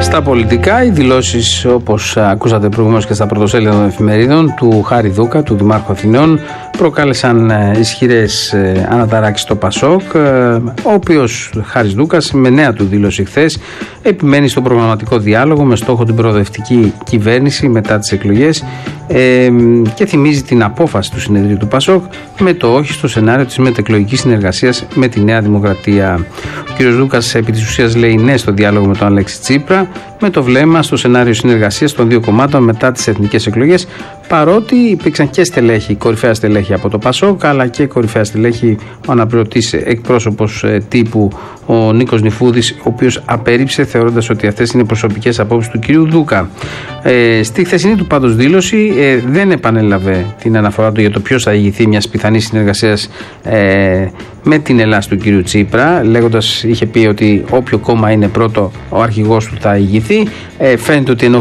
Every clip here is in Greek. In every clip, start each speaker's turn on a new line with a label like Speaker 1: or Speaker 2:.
Speaker 1: Στα πολιτικά, οι δηλώσεις, όπως ακούσατε προηγουμένως και στα πρωτοσέλιδα των εφημερίδων, του Χάρη Δούκα, του Δημάρχου Αθηνών, προκάλεσαν ισχυρές αναταράξεις στο ΠΑΣΟΚ, ο οποίος Χάρης Δούκας, με νέα του δήλωση χθες, επιμένει στον προγραμματικό διάλογο με στόχο την προοδευτική κυβέρνηση μετά τις εκλογές και θυμίζει την απόφαση του συνεδρίου του ΠΑΣΟΚ με το όχι στο σενάριο της μετεκλογικής συνεργασίας με τη Νέα Δημοκρατία. Ο κ. Δούκας επί της ουσίας λέει ναι στο διάλογο με τον Αλέξη Τσίπρα, με το βλέμμα στο σενάριο συνεργασίας των δύο κομμάτων μετά τις εθνικές εκλογές, παρότι υπήρξαν και στελέχη, κορυφαία στελέχη από το ΠΑΣΟΚ, αλλά και κορυφαία στελέχη, ο αναπληρωτής εκπρόσωπος τύπου, ο Νίκος Νιφούδης, ο οποίος απέρριψε θεωρώντας ότι αυτές είναι προσωπικές απόψεις του κυρίου Δούκα. Στη χθεσινή του πάντως δήλωση δεν επανέλαβε την αναφορά του για το ποιος θα ηγηθεί μιας πιθανής συνεργασίας με την Ελλάδα του κυρίου Τσίπρα, λέγοντας, είχε πει ότι όποιο κόμμα είναι πρώτο ο αρχηγός του θα ηγηθεί. Φαίνεται ότι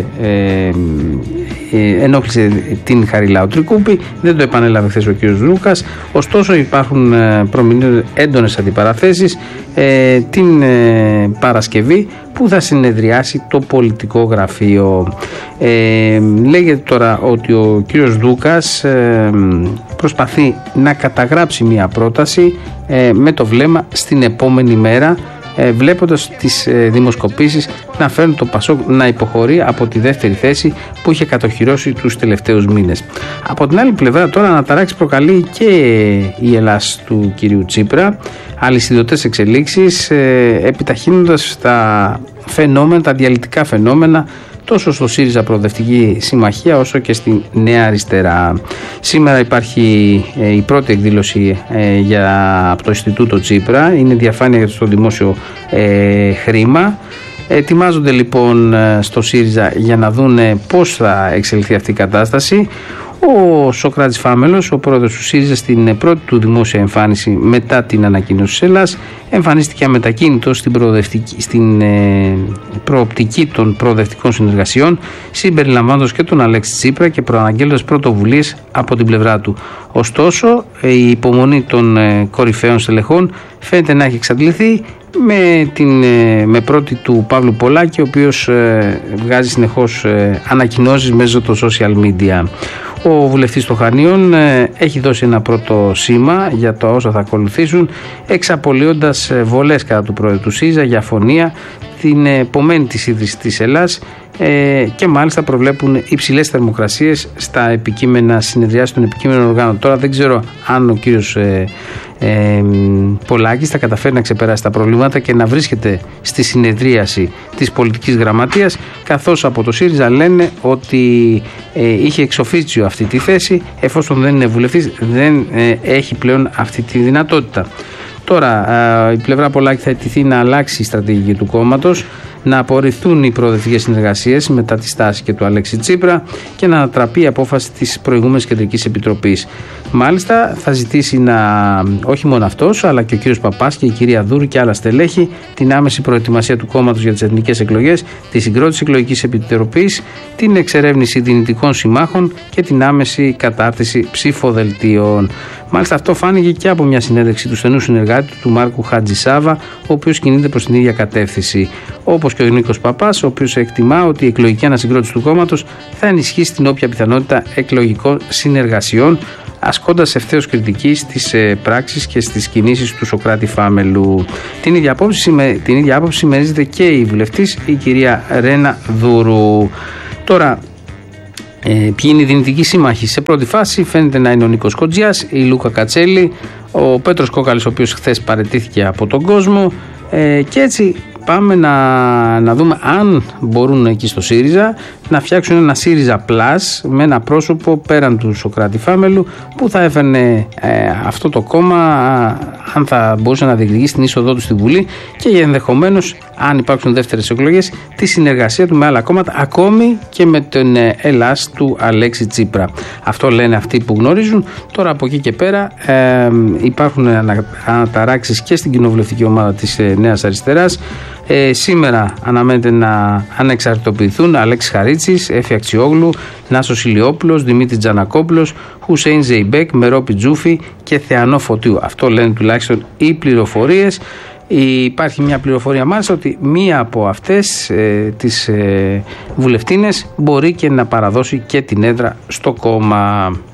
Speaker 1: ενόχλησε την Χαριλάου Τρικούπη, δεν το επανέλαβε χθες ο κύριος Δούκας. Ωστόσο υπάρχουν έντονες αντιπαραθέσεις την Παρασκευή που θα συνεδριάσει το πολιτικό γραφείο. Λέγεται τώρα ότι ο κύριος Δούκας προσπαθεί να καταγράψει μια πρόταση με το βλέμμα στην επόμενη μέρα, βλέποντας τις δημοσκοπήσεις να φέρνουν το ΠΑΣΟΚ να υποχωρεί από τη δεύτερη θέση που είχε κατοχυρώσει τους τελευταίους μήνες. Από την άλλη πλευρά τώρα αναταράξεις προκαλεί και η Ελλάς του κυρίου Τσίπρα, αλυσιδωτές εξελίξεις, επιταχύνοντας τα φαινόμενα, τα διαλυτικά φαινόμενα τόσο στο ΣΥΡΙΖΑ Προοδευτική Συμμαχία όσο και στη Νέα Αριστερά. Σήμερα υπάρχει η πρώτη εκδήλωση από το Ινστιτούτο Τσίπρα, είναι διαφάνεια στο δημόσιο χρήμα. Ετοιμάζονται λοιπόν στο ΣΥΡΙΖΑ για να δούνε πώς θα εξελιχθεί αυτή η κατάσταση. Ο Σοκράτης Φάμελος, ο πρόεδρος του ΣΥΡΙΖΑ, στην πρώτη του δημόσια εμφάνιση μετά την ανακοίνωση της Ελλάδας, εμφανίστηκε αμετακίνητος στην προοπτική των προοδευτικών συνεργασιών, συμπεριλαμβάνοντας και τον Αλέξη Τσίπρα και προαναγγέλλοντας πρωτοβουλίες από την πλευρά του. Ωστόσο, η υπομονή των κορυφαίων στελεχών φαίνεται να έχει εξαντληθεί με πρώτη του Παύλου Πολάκη, ο οποίος βγάζει συνεχώς ανακοινώσεις μέσω των social media. Ο βουλευτής των Χανίων έχει δώσει ένα πρώτο σήμα για το όσα θα ακολουθήσουν, εξαπολύοντας βολές κατά του πρόεδρου του ΣΥΡΙΖΑ για αφωνία την επομένη της ίδρυσης της Ελλάς και μάλιστα προβλέπουν υψηλές θερμοκρασίες στα επικείμενα συνεδριάσεις των επικείμενων οργάνων. Τώρα δεν ξέρω αν ο κύριος Πολάκης θα καταφέρει να ξεπεράσει τα προβλήματα και να βρίσκεται στη συνεδρίαση της πολιτικής γραμματείας, καθώς από το ΣΥΡΙΖΑ λένε ότι είχε εξοφίτσιο αυτή τη θέση, εφόσον δεν είναι βουλευτής δεν έχει πλέον αυτή τη δυνατότητα. Τώρα η πλευρά Πολάκη θα αιτηθεί να αλλάξει η στρατηγική του κόμματος, να απορριφθούν οι προοδευτικές συνεργασίες μετά τη στάση και του Αλέξη Τσίπρα και να ανατραπεί η απόφαση της προηγούμενης Κεντρικής Επιτροπής. Μάλιστα θα ζητήσει όχι μόνο αυτός, αλλά και ο κύριος Παπάς και η κυρία Δούρου και άλλα στελέχη την άμεση προετοιμασία του κόμματος για τις εθνικές εκλογές, τη συγκρότηση εκλογικής επιτροπής, την εξερεύνηση δυνητικών συμμάχων και την άμεση κατάρτιση ψηφοδελτίων. Μάλιστα αυτό φάνηκε και από μια συνέντευξη του στενού συνεργάτη του Μάρκου Χατζησάβα, ο οποίος κινείται προς την ίδια κατεύθυνση. Όπως και ο Νίκος Παπάς, ο οποίος εκτιμά ότι η εκλογική ανασυγκρότηση του κόμματος θα ενισχύσει την όποια πιθανότητα εκλογικών συνεργασιών, ασκώντας ευθέως κριτική στις πράξεις και στις κινήσεις του Σοκράτη Φάμελου. Την ίδια άποψη συμμερίζεται και η βουλευτής, η κυρία Ρένα Δούρου. Τώρα, ποιοι είναι οι δυνητικοί σύμμαχοι? Σε πρώτη φάση φαίνεται να είναι ο Νίκος Κοντζιάς, η Λούκα Κατσέλη, ο Πέτρος Κόκαλης, ο οποίος χθες παραιτήθηκε από τον κόσμο, και έτσι πάμε να δούμε αν μπορούν εκεί στο ΣΥΡΙΖΑ να φτιάξουν ένα ΣΥΡΙΖΑ Plus με ένα πρόσωπο πέραν του Σοκράτη Φάμελου που θα έφερνε αυτό το κόμμα, αν θα μπορούσε να διεκδικήσει την είσοδό του στη Βουλή και ενδεχομένως, αν υπάρξουν δεύτερες εκλογές, τη συνεργασία του με άλλα κόμματα, ακόμη και με τον Ελλάς του Αλέξη Τσίπρα. Αυτό λένε αυτοί που γνωρίζουν. Τώρα από εκεί και πέρα υπάρχουν αναταράξεις και στην κοινοβουλευτική ομάδα της Νέας Αριστεράς. Σήμερα αναμένεται να ανεξαρτητοποιηθούν Αλέξης Χαρίτσης, Έφη Αξιόγλου, Νάσος Ηλιόπουλος, Δημήτρης Τζανακόπουλος, Χουσέιν Ζεϊμπέκ, Μερόπη Τζούφη και Θεανό Φωτίου. Αυτό λένε τουλάχιστον οι πληροφορίες. Υπάρχει μια πληροφορία μάλιστα ότι μία από αυτές τις βουλευτίνες μπορεί και να παραδώσει και την έδρα στο κόμμα.